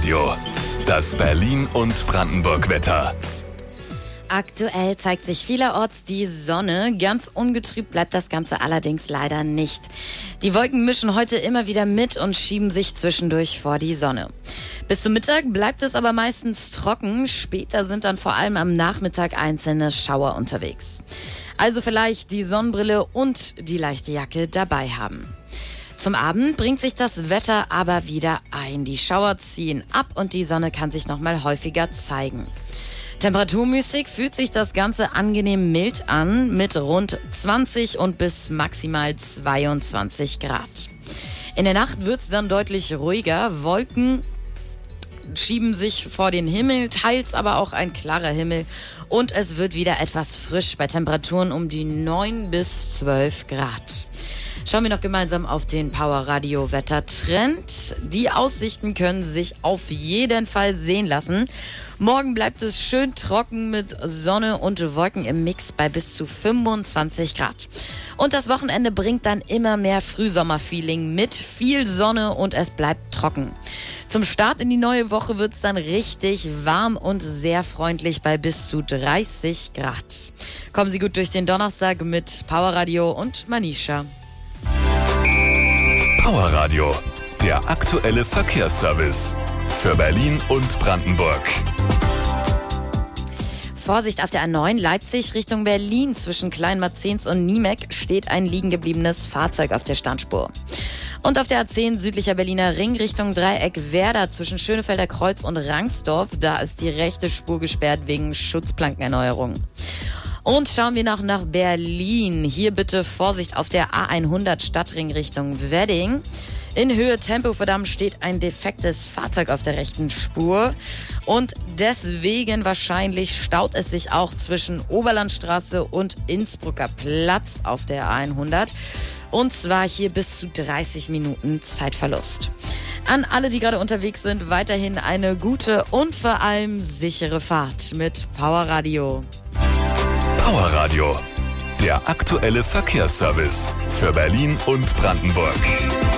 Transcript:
Radio. Das Berlin- und Brandenburg-Wetter. Aktuell zeigt sich vielerorts die Sonne. Ganz ungetrübt bleibt das Ganze allerdings leider nicht. Die Wolken mischen heute immer wieder mit und schieben sich zwischendurch vor die Sonne. Bis zum Mittag bleibt es aber meistens trocken. Später sind dann vor allem am Nachmittag einzelne Schauer unterwegs. Also vielleicht die Sonnenbrille und die leichte Jacke dabei haben. Zum Abend bringt sich das Wetter aber wieder ein. Die Schauer ziehen ab und die Sonne kann sich noch mal häufiger zeigen. Temperaturmäßig fühlt sich das Ganze angenehm mild an mit rund 20 und bis maximal 22 Grad. In der Nacht wird es dann deutlich ruhiger. Wolken schieben sich vor den Himmel, teils aber auch ein klarer Himmel. Und es wird wieder etwas frisch bei Temperaturen um die 9 bis 12 Grad. Schauen wir noch gemeinsam auf den Power-Radio-Wettertrend. Die Aussichten können sich auf jeden Fall sehen lassen. Morgen bleibt es schön trocken mit Sonne und Wolken im Mix bei bis zu 25 Grad. Und das Wochenende bringt dann immer mehr Frühsommerfeeling mit viel Sonne und es bleibt trocken. Zum Start in die neue Woche wird es dann richtig warm und sehr freundlich bei bis zu 30 Grad. Kommen Sie gut durch den Donnerstag mit Power Radio und Manisha. Power Radio, der aktuelle Verkehrsservice für Berlin und Brandenburg. Vorsicht auf der A9 Leipzig Richtung Berlin. Zwischen Kleinmarzens und Niemek steht ein liegen gebliebenes Fahrzeug auf der Standspur. Und auf der A10 südlicher Berliner Ring Richtung Dreieck Werder zwischen Schönefelder Kreuz und Rangsdorf. Da ist die rechte Spur gesperrt wegen Schutzplankenerneuerung. Und schauen wir noch nach Berlin. Hier bitte Vorsicht auf der A100 Stadtring Richtung Wedding. In Höhe Tempoverdamm steht ein defektes Fahrzeug auf der rechten Spur. Und deswegen wahrscheinlich staut es sich auch zwischen Oberlandstraße und Innsbrucker Platz auf der A100. Und zwar hier bis zu 30 Minuten Zeitverlust. An alle, die gerade unterwegs sind, weiterhin eine gute und vor allem sichere Fahrt mit Power Radio. Power Radio, der aktuelle Verkehrsservice für Berlin und Brandenburg.